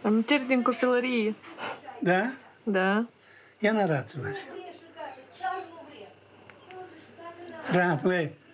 Amintiri din copilărie. Da? Da. Ia n-arată-vă așa. Arată,